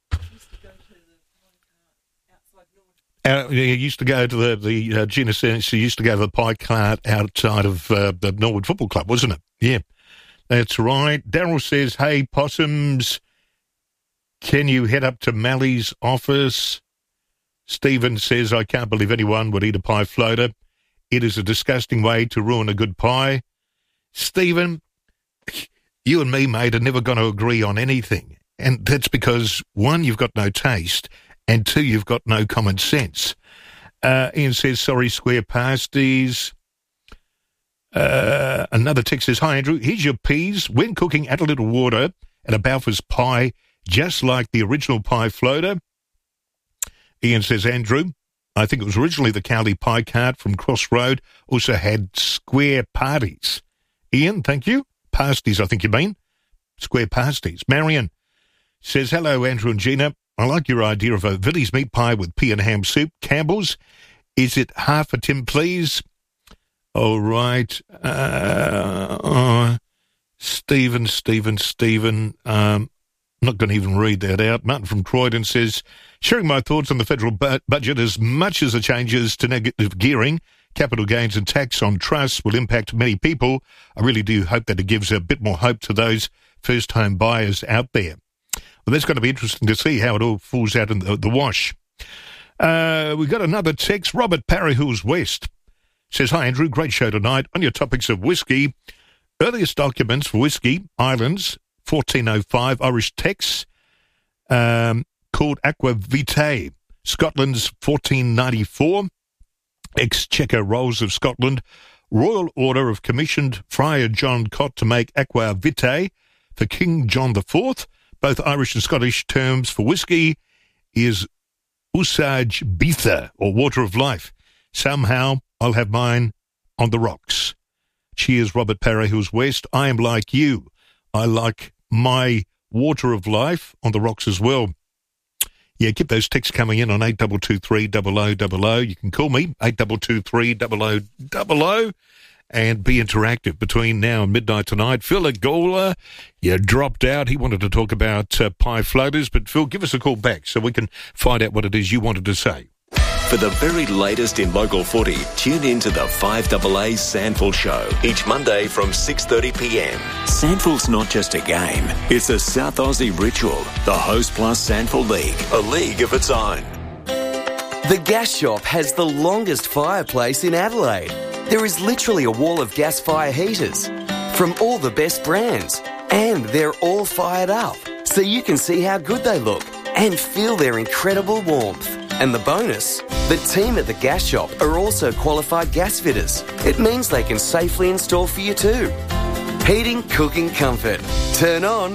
Uh, you used to go to the, the uh, Gina says she used to go to the pie cart outside of uh, the Norwood Football Club, wasn't it? Yeah, that's right. Daryl says, hey, possums, can you head up to Mally's office? Stephen says, I can't believe anyone would eat a pie floater. It is a disgusting way to ruin a good pie. Stephen, you and me, mate, are never going to agree on anything. And that's because, one, you've got no taste, and two, you've got no common sense. Uh, Ian says, sorry, square pasties. Uh, another text says, hi, Andrew, here's your peas. When cooking, add a little water and a Balfour's pie, just like the original pie floater. Ian says, Andrew, I think it was originally the Cowley Pie Cart from Cross Road, also had square parties. Ian, thank you. Pasties, I think you mean. Square pasties. Marion says, hello, Andrew and Gina. I like your idea of a Villies meat pie with pea and ham soup. Campbell's, is it half a tin, please? All right. Uh, uh, Stephen, Stephen, Stephen. Um, I'm not going to even read that out. Martin from Croydon says, sharing my thoughts on the federal bu- budget, as much as the changes to negative gearing, capital gains and tax on trusts will impact many people, I really do hope that it gives a bit more hope to those first-home buyers out there. Well, that's going to be interesting to see how it all falls out in the, the wash. Uh, we've got another text. Robert Parahills West says, hi, Andrew, great show tonight. On your topics of whiskey, earliest documents for whiskey, Islands, fourteen oh five, Irish text, um, called Aqua Vitae. Scotland's fourteen ninety-four, Exchequer Rolls of Scotland, Royal Order of Commissioned Friar John Cott to make Aqua Vitae for King John the Fourth. Both Irish and Scottish terms for whiskey is Usage Bitha, or Water of Life. Somehow I'll have mine on the rocks. Cheers, Robert Parahills West. I am like you. I like my Water of Life on the rocks as well. Yeah, keep those texts coming in on eight two two three, double oh double oh. You can call me, eight two two three, double oh double oh, and be interactive between now and midnight tonight. Phil Agola, you dropped out. He wanted to talk about uh, pie floaters, but Phil, give us a call back so we can find out what it is you wanted to say. For the very latest in local footy, tune in to the five A A Sandful Show each Monday from six thirty p m. Sandful's not just a game, it's a South Aussie ritual. The Host Plus Sandful League, a league of its own. The Gas Shop has the longest fireplace in Adelaide. There is literally a wall of gas fire heaters from all the best brands, and they're all fired up, so you can see how good they look and feel their incredible warmth. And the bonus, the team at the Gas Shop are also qualified gas fitters. It means they can safely install for you too. Heating, cooking, comfort. Turn on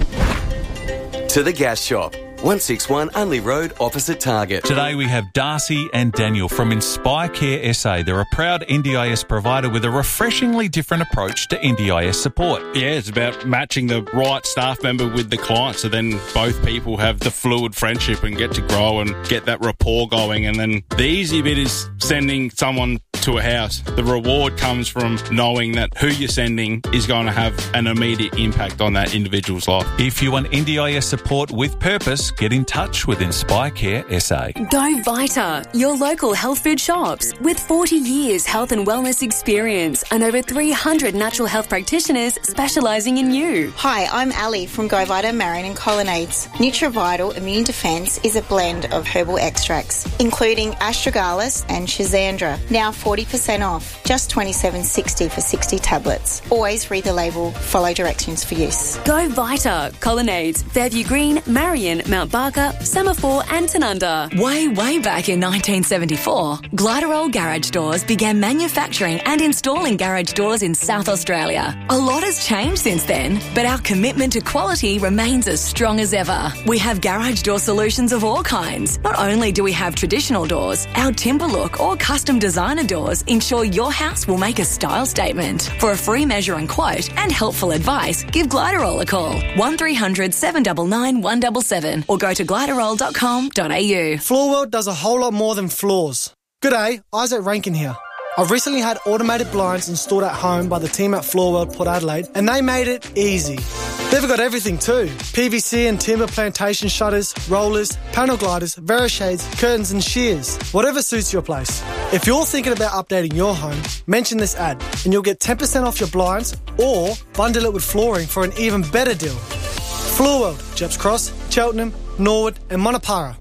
to the Gas Shop. one sixty-one Unley Road, opposite Target. Today we have Darcy and Daniel from Inspire Care S A. They're a proud N D I S provider with a refreshingly different approach to N D I S support. Yeah, it's about matching the right staff member with the client, so then both people have the fluid friendship and get to grow and get that rapport going. And then the easy bit is sending someone to a house. The reward comes from knowing that who you're sending is going to have an immediate impact on that individual's life. If you want N D I S support with purpose, get in touch with Inspire Care S A. Go Vita, your local health food shops. With forty years health and wellness experience and over three hundred natural health practitioners specialising in you. Hi, I'm Ali from Go Vita, Marion and Colonnades. NutriVital Immune Defence is a blend of herbal extracts, including astragalus and schizandra. Now forty percent off, just twenty-seven dollars sixty for sixty tablets. Always read the label, follow directions for use. Go Vita, Colonnades, Fairview Green, Marion, Mount Barker, Semaphore and Tanunda. Way, way back in nineteen seventy-four, Gliderol Garage Doors began manufacturing and installing garage doors in South Australia. A lot has changed since then, but our commitment to quality remains as strong as ever. We have garage door solutions of all kinds. Not only do we have traditional doors, our timber look or custom designer doors ensure your house will make a style statement. For a free measure and quote and helpful advice, give Gliderol a call. one three hundred seven nine nine one seven seven or go to gliderol dot com dot a u. Floorworld does a whole lot more than floors. G'day, Isaac Rankin here. I've recently had automated blinds installed at home by the team at Floorworld Port Adelaide, and they made it easy. They've got everything too. P V C and timber plantation shutters, rollers, panel gliders, Verishades, curtains and shears. Whatever suits your place. If you're thinking about updating your home, mention this ad and you'll get ten percent off your blinds or bundle it with flooring for an even better deal. Floorworld, Jeps Cross, Cheltenham, Norwood and Monopara.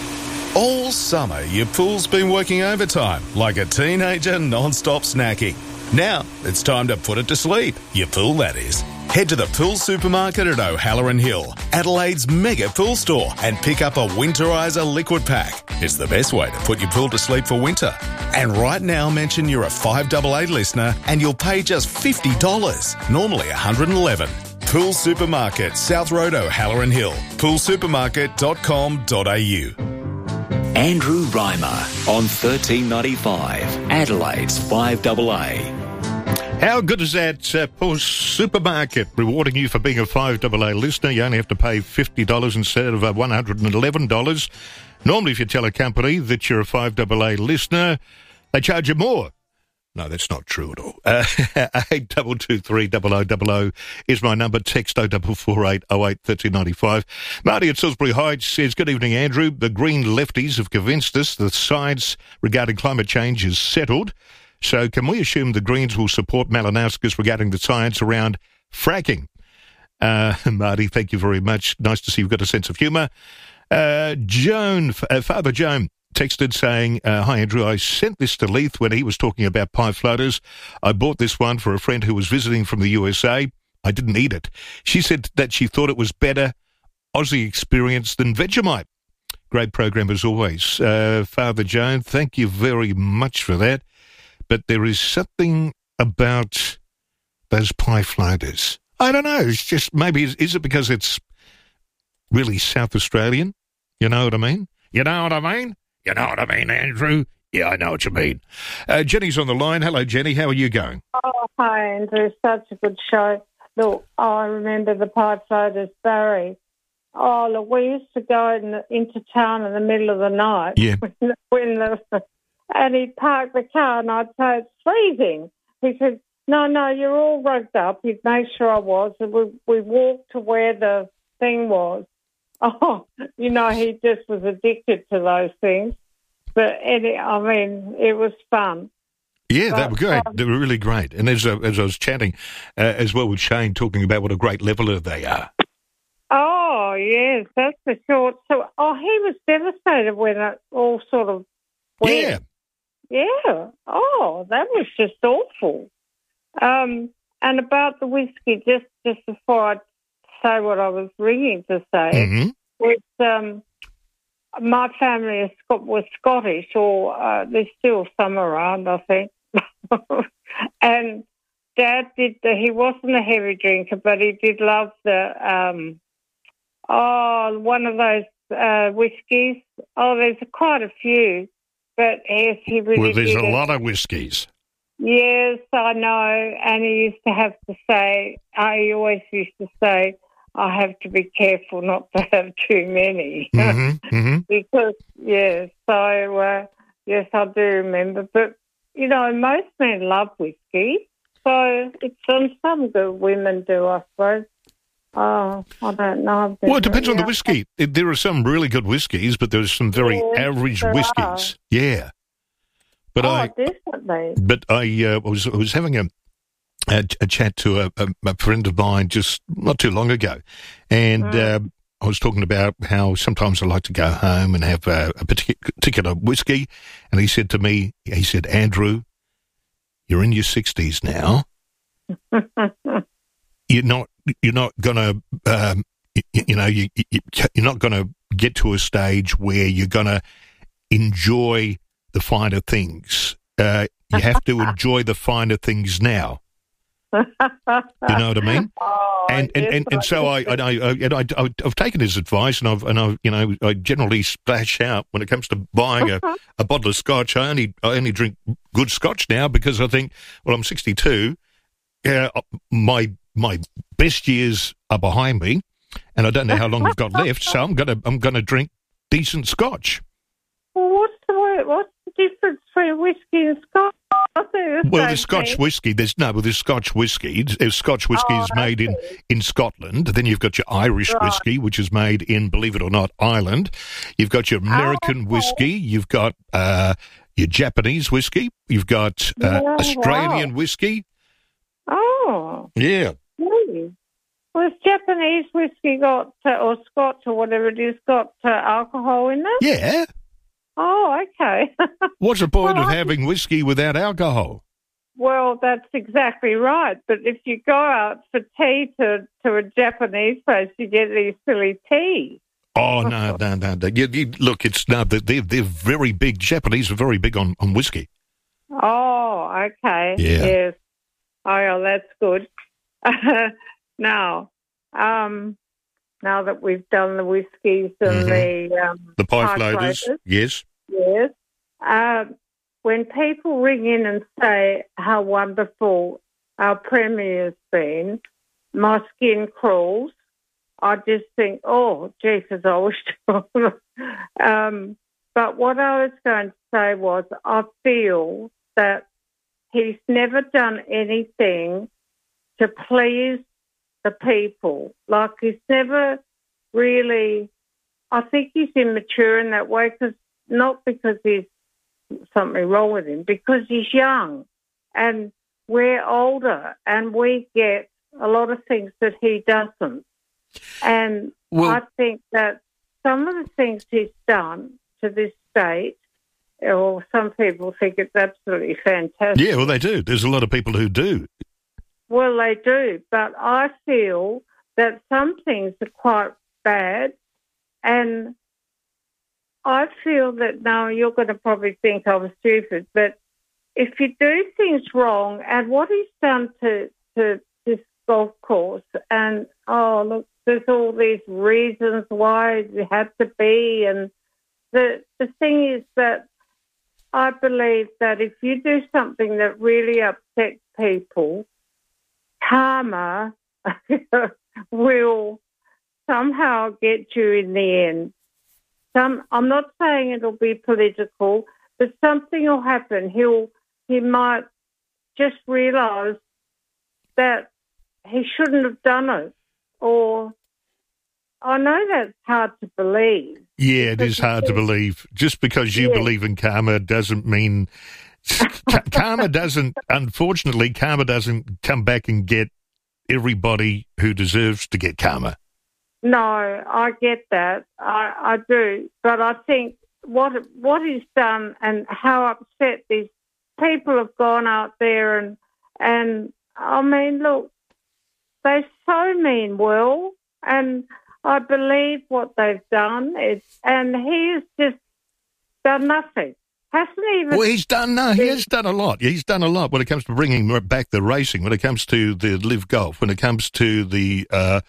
All summer, your pool's been working overtime like a teenager non-stop snacking. Now, it's time to put it to sleep. Your pool, that is. Head to the Pool Supermarket at O'Halloran Hill, Adelaide's mega pool store, and pick up a Winterizer liquid pack. It's the best way to put your pool to sleep for winter. And right now, mention you're a five A A listener and you'll pay just fifty dollars, normally one hundred eleven dollars. Pool Supermarket, South Road, O'Halloran Hill, pool supermarket dot com dot a u. Andrew Reimer on thirteen ninety-five, Adelaide's five A A. How good is that? Uh, Pool Supermarket rewarding you for being a five A A listener. You only have to pay fifty dollars instead of uh, one hundred eleven dollars. Normally, if you tell a company that you're a five A A listener, they charge you more. No, that's not true at all. Uh, eight two two three double oh double oh is my number. Text oh four four eight oh eight thirteen ninety-five. Marty at Salisbury Heights says, good evening, Andrew. The Green lefties have convinced us the science regarding climate change is settled. So can we assume the Greens will support Malinauskas regarding the science around fracking? Uh, Marty, thank you very much. Nice to see you've got a sense of humour. Uh, Joan, uh, Father Joan, texted saying, uh, hi, Andrew, I sent this to Leith when he was talking about pie floaters. I bought this one for a friend who was visiting from the U S A. I didn't eat it. She said that she thought it was better Aussie experience than Vegemite. Great program as always. Uh, Father Joan, thank you very much for that. But there is something about those pie floaters. I don't know. It's just maybe, is it because it's really South Australian? You know what I mean? You know what I mean? You know what I mean, Andrew? Yeah, I know what you mean. Uh, Jenny's on the line. Hello, Jenny. How are you going? Oh, hi, Andrew. Such a good show. Look, I remember the pie floaters, Barry. Oh, look, we used to go in, into town in the middle of the night. Yeah. When, when the, and he'd park the car and I'd say, it's freezing. He said, no, no, you're all rugged up. He'd make sure I was. And we, we walked to where the thing was. Oh, you know, he just was addicted to those things. But any, I mean, it was fun. Yeah, but, they were great. Um, they were really great. And as, uh, as I was chatting uh, as well with Shane, talking about what a great leveler they are. Oh, yes, that's for sure. So, oh, he was devastated when it all sort of went. Yeah. Yeah. Oh, that was just awful. Um, and about the whiskey, just, just before I say what I was ringing to say, mm-hmm. was um, my family is, was Scottish, or uh, there's still some around, I think. And Dad did, the, he wasn't a heavy drinker, but he did love the, um, oh, one of those uh, whiskies. Oh, there's quite a few, but yes, he really Well, there's did a it. lot of whiskies. Yes, I know. And he used to have to say, I always used to say, I have to be careful not to have too many. Mm-hmm, mm-hmm. Because, yeah, so, uh, yes, I do remember. But, you know, most men love whiskey. So it's some, some good women do, I suppose. Oh, I don't know. Well, it depends on the whiskey. It, there are some really good whiskies, but there's some very Yes, average there whiskies. are. Yeah. But oh, I, definitely. but I uh, was I was having a a, a chat to a, a, a friend of mine just not too long ago, and Mm. uh, I was talking about how sometimes I like to go home and have a, a partic- particular whiskey, and he said to me, he said, Andrew, you're in your sixties now. You're not you're not gonna um, you, you know you, you you're not gonna get to a stage where you're gonna enjoy the finer things. Uh, you have to enjoy the finer things now. You know what I mean? Oh, and, and, yes, and, and I so I, do. and I, I, and I, I, I've taken his advice, and I've, and I, you know, I generally splash out when it comes to buying a, a bottle of scotch. I only, I only drink good scotch now because I think, well, I'm sixty-two. Uh, my, my best years are behind me, and I don't know how long I've got left. So I'm gonna, I'm gonna drink decent scotch. Well, what's the word? What's the difference between whiskey and scotch? I think it's the Well, same there's Scotch thing. whiskey. There's no, well, there's Scotch whiskey. There's Scotch whiskey Oh, is made in, okay. in Scotland. Then you've got your Irish Right. whiskey, which is made in, believe it or not, Ireland. You've got your American okay. whiskey. You've got uh, your Japanese whiskey. You've got uh, Yeah, Australian wow. whiskey. Oh, Yeah. really? Well, has Japanese whiskey got, uh, or Scotch or whatever it is, got uh, alcohol in it? Yeah. Oh, okay. What's the point Well, of I- having whiskey without alcohol? Well, that's exactly right. But if you go out for tea to, to a Japanese place, you get these silly tea. Oh, no, no, no. no. You, you, look, it's no, they're, they're very big. Japanese are very big on, on whiskey. Oh, okay. Yeah. Yes. Oh, yeah, that's good. now, um, now that we've done the whiskies and Mhm. the um, The pie pie floaters, floaters, yes. yes. Um, when people ring in and say how wonderful our premier's been, my skin crawls. I just think, oh, Jesus, I wish to. um, but what I was going to say was I feel that he's never done anything to please the people. Like he's never really, I think he's immature in that way, cause, not because he's something wrong with him, because he's young and we're older and we get a lot of things that he doesn't. And Well- I think that some of the things he's done to this state, or some people think it's absolutely fantastic. Yeah, well, they do. There's a lot of people who do. Well, they do, but I feel that some things are quite bad, and I feel that, now you're going to probably think I'm stupid, but if you do things wrong, and what he's done to, to this golf course, and, oh, look, there's all these reasons why it had to be, and the the thing is that I believe that if you do something that really upsets people, karma will somehow get you in the end. Some, I'm not saying it'll be political, but something will happen. He'll he might just realise that he shouldn't have done it, or I know that's hard to believe. Yeah, it is hard to believe. Just because you Yeah. believe in karma doesn't mean... Ka- karma doesn't, unfortunately, karma doesn't come back and get everybody who deserves to get karma. No, I get that. I, I do. But I think what what he's done and how upset these people have gone out there and, and I mean, look, they so mean well, and I believe what they've done. It's, and he has just done nothing. Hasn't even... Well, he's done, no, he has done a lot. He's done a lot when it comes to bringing back the racing, when it comes to the Live Golf, when it comes to the... Uh,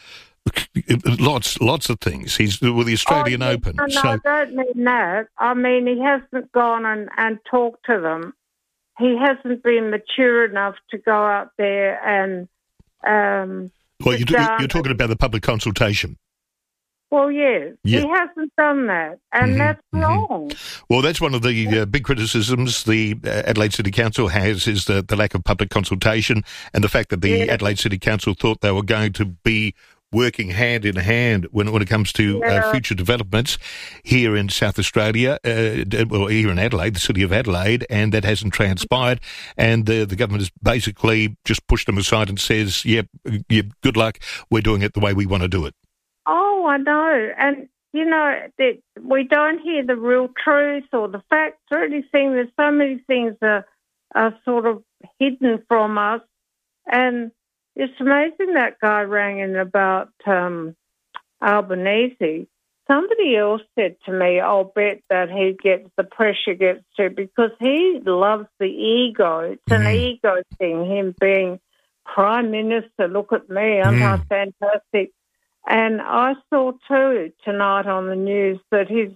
lots, lots of things. He's with the Australian oh, Open. No, no, so, I don't mean that. I mean, he hasn't gone and, and talked to them. He hasn't been mature enough to go out there and... Um, well, you're, down. you're talking about the public consultation. Well, yes. Yeah. He hasn't done that, and Mhm, that's mhm. wrong. Well, that's one of the uh, big criticisms the uh, Adelaide City Council has, is the, the lack of public consultation and the fact that the Yeah. Adelaide City Council thought they were going to be working hand in hand when when it comes to Yeah. uh, future developments here in South Australia, uh, d- well, here in Adelaide, the city of Adelaide, and that hasn't transpired. And the the government has basically just pushed them aside and says, yep, yep, good luck, we're doing it the way we want to do it. Oh, I know. And, you know, that we don't hear the real truth or the facts or anything. There's so many things that are sort of hidden from us. And it's amazing that guy rang in about um, Albanese. Somebody else said to me, I'll bet that he gets, the pressure gets to, because he loves the ego. It's an Mm. ego thing, him being Prime Minister. Look at me, aren't Mm. I fantastic? And I saw too tonight on the news that his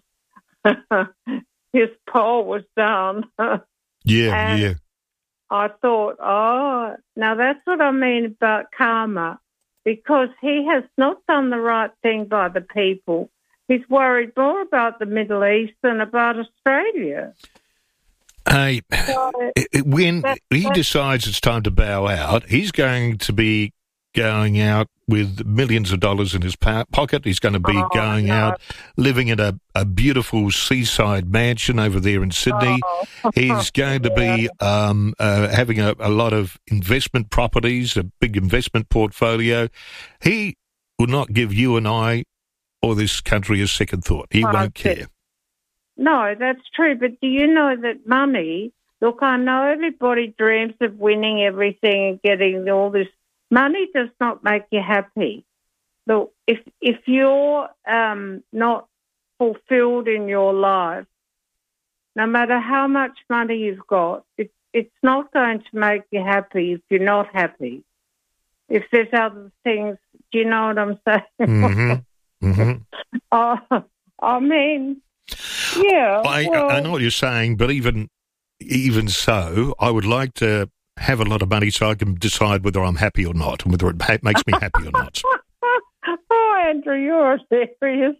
his poll was down. Yeah, And yeah. I thought, oh, now that's what I mean about karma, because he has not done the right thing by the people. He's worried more about the Middle East than about Australia. Hey, So, when that- he that- decides it's time to bow out, he's going to be going out with millions of dollars in his pa- pocket. He's going to be Oh, going no. out, living in a, a beautiful seaside mansion over there in Sydney. Oh. He's going to be um, uh, having a, a lot of investment properties, a big investment portfolio. He will not give you and I or this country a second thought. He Oh, won't okay. care. No, that's true. But do you know that money, look, I know everybody dreams of winning everything and getting all this. Money does not make you happy. Look, if if you're um, not fulfilled in your life, no matter how much money you've got, it, it's not going to make you happy if you're not happy. If there's other things, do you know what I'm saying? Mm-hmm. Mm-hmm. Oh, I mean, yeah. I, well, I know what you're saying, but even even so, I would like to have a lot of money so I can decide whether I'm happy or not, and whether it ha- makes me happy or not. Oh, Andrew, you're serious.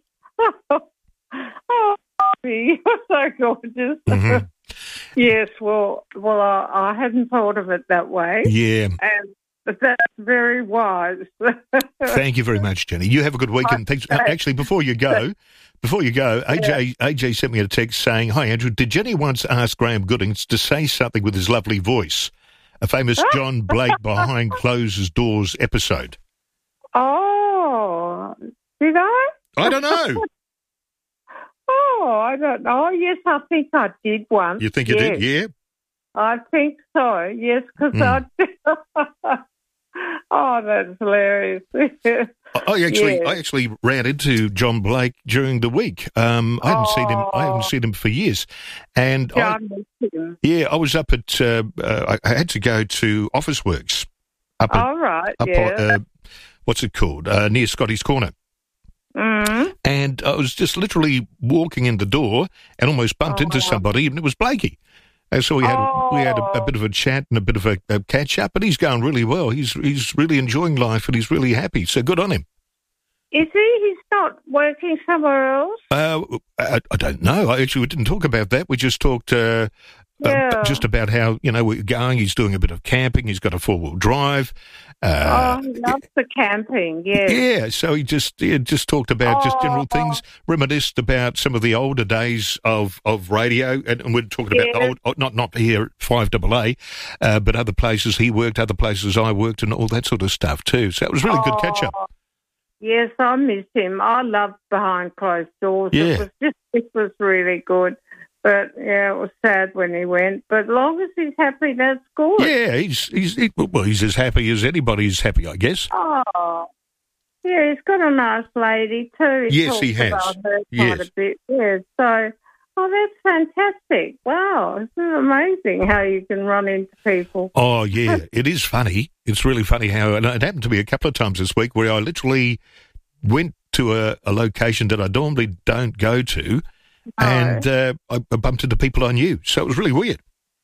Oh, you're so gorgeous. Mhm. Yes, well, well, I, I hadn't thought of it that way. Yeah. And but that's very wise. Thank you very much, Jenny. You have a good weekend. Thanks. Uh, Actually, before you go, before you go, A J A J sent me a text saying, "Hi, Andrew. Did Jenny once ask Graham Goodings to say something with his lovely voice? A famous John Blake behind closed doors episode." Oh, did I? I don't know. Oh, I don't know. Yes, I think I did once. You think you yes. did? Yeah. I think so, yes, because Mm. I... Oh, that's hilarious. I I actually, Yes. I actually ran into John Blake during the week. Um, I haven't seen him. I haven't Oh. seen him for years, and I, John missed him. yeah, I was up at. Uh, uh, I I had to go to Officeworks up at All right, up yeah. on, uh, what's it called uh, near Scotty's Corner, Mm. and I was just literally walking in the door and almost bumped into somebody, and it was Blakey. And so we had we had a, a bit of a chat and a bit of a, a catch up, but he's going really well. He's he's really enjoying life and he's really happy. So good on him. Is he? He's not working somewhere else? Uh, I, I don't know. I actually we didn't talk about that. We just talked uh, Yeah. uh, just about how you know we're going. He's doing a bit of camping. He's got a four wheel drive, Uh, oh, he loves the camping, yeah. Yeah, so he just he just talked about just general Oh. things, reminisced about some of the older days of, of radio, and, and we're talking about the Yeah. old, oh, not not here at five double A, uh, but other places he worked, other places I worked, and all that sort of stuff too. So it was really good catch up. Oh, yes, I miss him. I love Behind Closed Doors. Yeah. It was just, it was really good. But, yeah, it was sad when he went. But as long as he's happy, that's good. Yeah, he's he's he, well, he's as happy as anybody's happy, I guess. Oh, yeah, he's got a nice lady too. Yes, talks he has. about her Yes. quite a bit. Yeah, so, oh, that's fantastic. Wow, it's amazing how you can run into people. Oh, yeah, it is funny. It's really funny how, and it happened to me a couple of times this week where I literally went to a, a location that I normally don't go to, and uh, I bumped into people I knew. So it was really weird.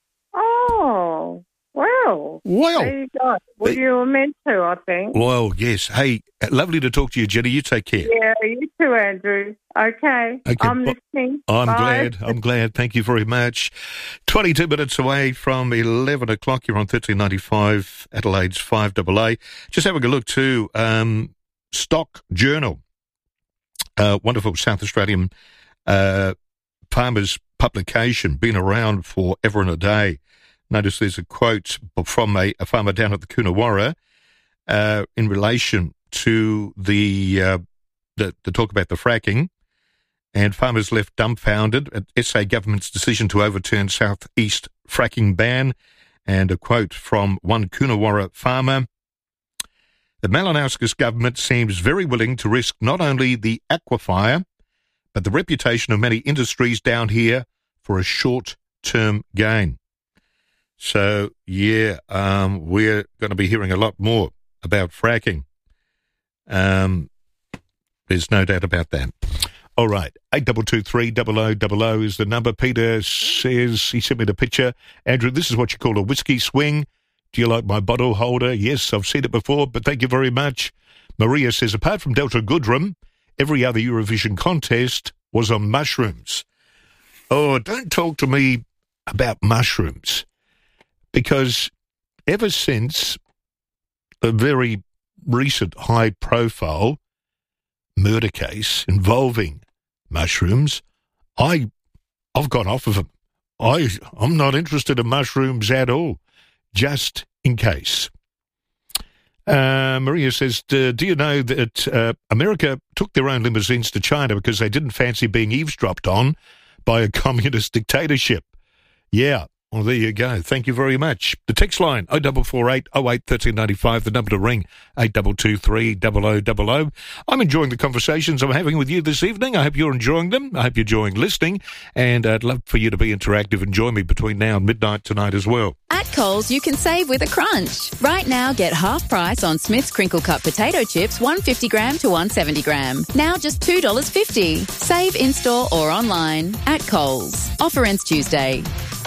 Oh, well. Well. There you go. Well, you were meant to, I think. Well, yes. Hey, lovely to talk to you, Jenny. You take care. Yeah, you too, Andrew. Okay, Okay, I'm well, listening. I'm Bye. glad. I'm glad. Thank you very much. twenty-two minutes away from eleven o'clock. You're on thirteen ninety-five, Adelaide's five double A. Just having a look to um, Stock Journal, uh, wonderful South Australian uh, farmers publication, been around forever and a day. Notice there's a quote from a, a farmer down at the Coonawarra uh, in relation to the, uh, the the talk about the fracking. And farmers left dumbfounded at S A government's decision to overturn southeast fracking ban. And a quote from one Coonawarra farmer: "The Malinauskas government seems very willing to risk not only the aquifer, but the reputation of many industries down here for a short-term gain." So, yeah, um, we're going to be hearing a lot more about fracking. Um, there's no doubt about that. All right, eight two two three, double oh double oh is the number. Peter says, he sent me the picture. Andrew, this is what you call a whiskey swing. Do you like my bottle holder? Yes, I've seen it before, but thank you very much. Maria says, apart from Delta Goodrem, every other Eurovision contest was on mushrooms. Oh, don't talk to me about mushrooms, because ever since a very recent high-profile murder case involving mushrooms, I, I've gone off of them. I, I'm not interested in mushrooms at all, just in case. Uh, Maria says, do you know that uh, America took their own limousines to China because they didn't fancy being eavesdropped on by a communist dictatorship? Yeah. Well, there you go. Thank you very much. The text line, oh four four eight, oh eight, one three nine five, the number to ring, eight two two three, double oh double oh. I'm enjoying the conversations I'm having with you this evening. I hope you're enjoying them. I hope you're enjoying listening, and I'd love for you to be interactive and join me between now and midnight tonight as well. At Coles, you can save with a crunch. Right now, get half price on Smith's Crinkle Cut potato chips, one fifty gram to one seventy gram. Now just two dollars fifty. Save in-store or online at Coles. Offer ends Tuesday.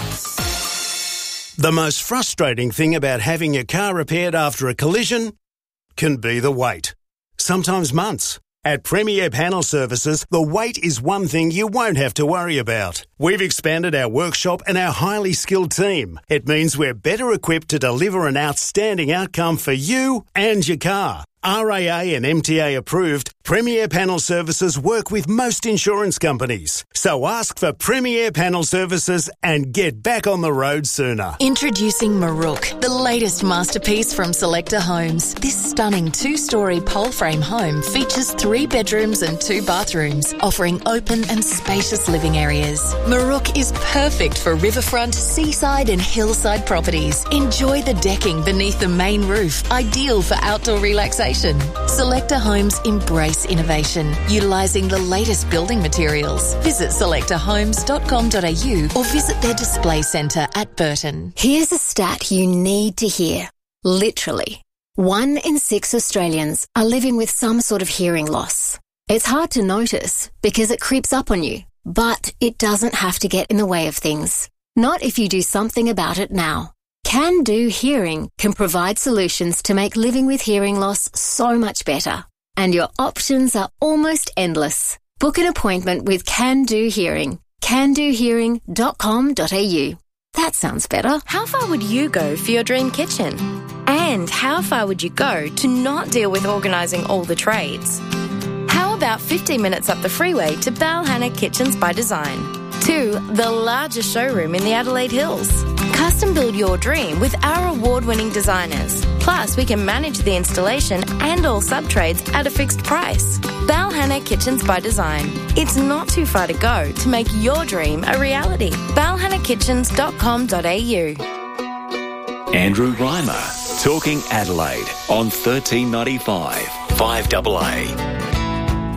The most frustrating thing about having your car repaired after a collision can be the wait. Sometimes months. At Premier Panel Services, the wait is one thing you won't have to worry about. We've expanded our workshop and our highly skilled team. It means we're better equipped to deliver an outstanding outcome for you and your car. R A A and M T A approved, Premier Panel Services work with most insurance companies. So ask for Premier Panel Services and get back on the road sooner. Introducing Marook, the latest masterpiece from Selector Homes. This stunning two-storey pole frame home features three bedrooms and two bathrooms, offering open and spacious living areas. Marook is perfect for riverfront, seaside and hillside properties. Enjoy the decking beneath the main roof, ideal for outdoor relaxation. Selector Homes embrace innovation, utilising the latest building materials. Visit selector homes dot com dot a u or visit their display centre at Burton. Here's a stat you need to hear. Literally, one in six Australians are living with some sort of hearing loss. It's hard to notice because it creeps up on you, but it doesn't have to get in the way of things. Not if you do something about it now. Can Do Hearing can provide solutions to make living with hearing loss so much better. And your options are almost endless. Book an appointment with Can Do Hearing. can do hearing dot com dot a u. That sounds better. How far would you go for your dream kitchen? And how far would you go to not deal with organising all the trades? How about fifteen minutes up the freeway to Balhanna Kitchens by Design? To the largest showroom in the Adelaide Hills. Custom build your dream with our award-winning designers. Plus, we can manage the installation and all sub-trades at a fixed price. Balhanna Kitchens by Design. It's not too far to go to make your dream a reality. balhanna kitchens dot com dot a u. Andrew Reimer, Talking Adelaide on thirteen ninety-five, five A A.